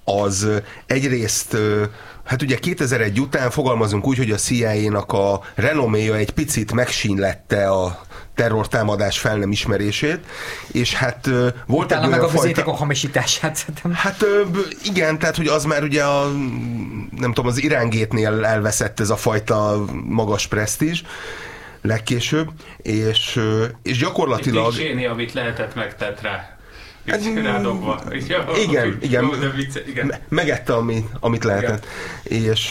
az egyrészt, hát ugye 2001 után fogalmazunk úgy, hogy a CIA-nak a renoméja egy picit megsínlette a terrortámadás fel nem ismerését, és hát volt utána egy meg olyan a bizonyítékok hamisítását. Hát igen, tehát hogy az már ugye nem tudom, az Irángétnél elveszett ez a fajta magas presztízs legkésőbb, és gyakorlatilag... Egy zséni, amit lehetett, megtett rá. Rádobva. Igen. Megette, amit lehetett. Igen. És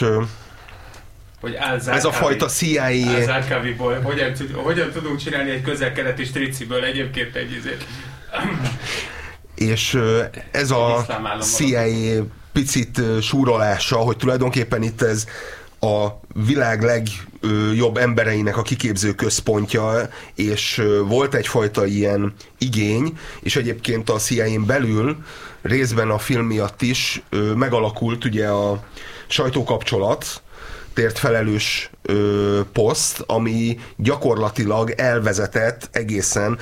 ez a fajta CIA... Al-Zarqawiból. Hogyan tudunk csinálni egy közel-keleti striciből egyébként egy izét? És ez a CIA picit súrolása, hogy tulajdonképpen itt ez a világ legjobb embereinek a kiképző központja, és volt egyfajta ilyen igény, és egyébként a CIA-n belül részben a film miatt is megalakult ugye a sajtókapcsolat, tért felelős poszt, ami gyakorlatilag elvezetett egészen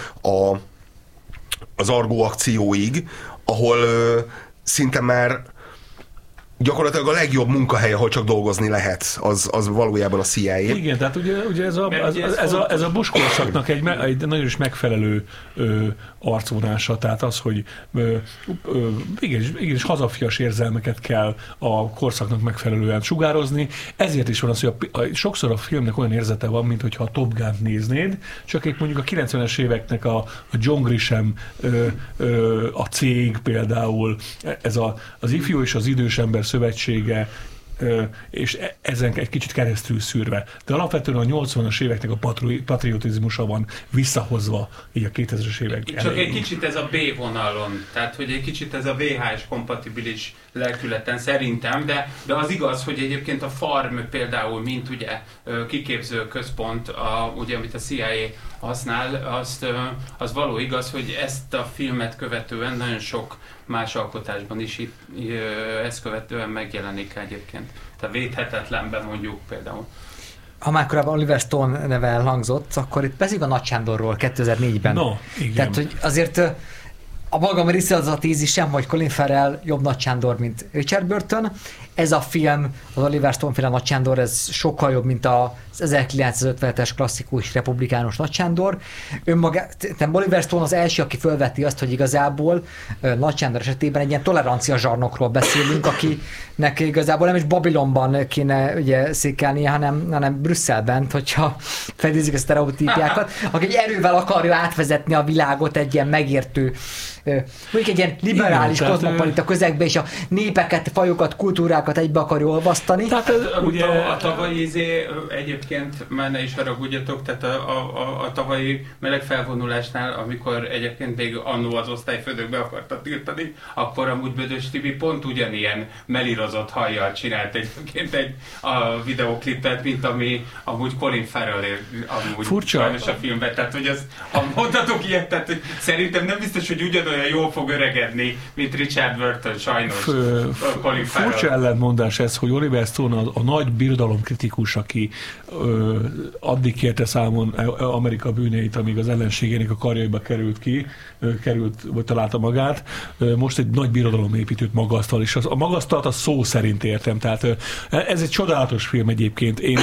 az Argo akcióig, ahol szinte már gyakorlatilag a legjobb munkahely, ahol csak dolgozni lehet, az valójában a CIA. Igen, tehát ugye ez a Bush korszaknak egy nagyon is megfelelő arcvonása, tehát az, hogy igenis hazafias érzelmeket kell a korszaknak megfelelően sugározni. Ezért is van az, hogy sokszor a filmnek olyan érzete van, mint hogyha a Top Gun-t néznéd, csak épp mondjuk a 90-es éveknek a John Grisham, a cég például, ez az ifjú és az idős ember szövetsége, és ezen egy kicsit keresztül szűrve. De alapvetően a 80-as éveknek a patriotizmusa van visszahozva így a 2000-es évek csak elején. Egy kicsit ez a B vonalon, tehát hogy egy kicsit ez a VHS kompatibilis lelkületen szerintem, de az igaz, hogy egyébként a Farm például, mint ugye kiképző központ, ugye amit a CIA használ, az való igaz, hogy ezt a filmet követően nagyon sok más alkotásban is ezt követően megjelenik egyébként. Tehát Védhetetlenben mondjuk például. Ha már korábban Oliver Stone neve elhangzott, akkor itt beszéljünk a Nagy Sándorról 2004-ben. No, igen. Tehát, hogy azért a magam részéről az a tézisem, hogy Colin Farrell jobb Nagy Sándor, mint Richard Burton. Ez a film, az Oliver Stone féle Nagy Sándor, ez sokkal jobb, mint az 1950-es klasszikus republikánus Nagy Sándor. Oliver Stone az első, aki fölveti azt, hogy igazából Nagy Sándor esetében egy ilyen tolerancia zsarnokról beszélünk, akinek igazából nem is Babilonban kéne ugye székelnie, hanem Brüsszelben, hogyha felidézzük a sztereotípiákat, aki egy erővel akarja átvezetni a világot egy ilyen megértő, mondjuk egy ilyen liberális kozmopolita közegbe, és a népeket, fajokat, kultúrákat egybe akarja olvasztani. Tehát ugye a tavalyi egyébként már ne is haragudjatok, tehát a tavalyi meleg felvonulásnál, amikor egyébként még annó az osztályfőnök be akarta tiltani, akkor amúgy Bödös Tibi pont ugyanilyen melírozott hajjal csinált egyébként a videóklipet, mint ami amúgy Colin Farrell amúgy furcsa. Sajnos a filmben. Tehát, hogy ha mondhatok ilyet, tehát hogy szerintem nem biztos, hogy ugyanolyan jól fog öregedni, mint Richard Burton, sajnos. Colin Farrell. Furcsa ellentmondás ez, hogy Oliver Stone a nagy birodalom kritikus, aki addig kérte számon Amerika bűneit, amíg az ellenségének a karjaiba vagy találta magát. Most egy nagy birodalomépítőt magasztal, és a magasztalat a szó szerint értem. Tehát ez egy csodálatos film egyébként. Én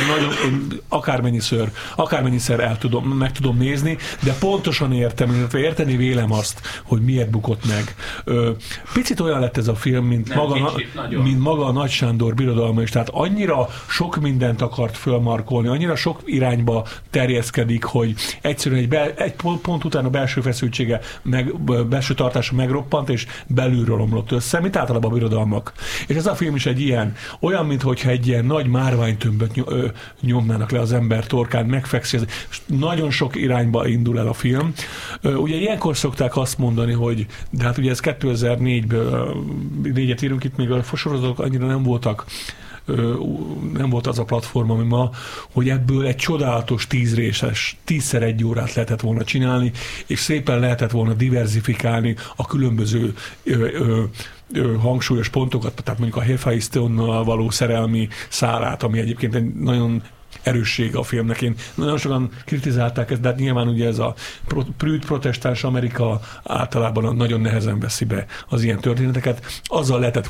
akármennyiszer meg tudom nézni, de pontosan értem, illetve érteni vélem azt, hogy miért bukott meg. Picit olyan lett ez a film, mint maga a Nagy Sándor birodalma is. Tehát annyira sok mindent akart fölmarkolni, annyira sok irányba terjeszkedik, hogy egyszerűen egy pont után a belső feszültsége, belső tartása megroppant, és belülről omlott össze, mint általában a birodalmak. És ez a film is egy ilyen, olyan, mintha egy ilyen nagy márványtömböt nyomnának le az ember torkán, megfekszi, és nagyon sok irányba indul el a film. Ugye ilyenkor szokták azt mondani, hogy de hát ugye ez 2004-ből, 4-et írunk, itt még a sorozatok annyira nem volt az a platform, ami ma, hogy ebből egy csodálatos 10-réses, 10x1 órát lehetett volna csinálni, és szépen lehetett volna diverzifikálni a különböző hangsúlyos pontokat, tehát mondjuk a Hephaestion-nal való szerelmi szálát, ami egyébként egy nagyon erőssége a filmnek. Nagyon sokan kritizálták ezt, de hát nyilván ugye ez a prűd protestáns Amerika általában nagyon nehezen veszi be az ilyen történeteket. Azzal lehetett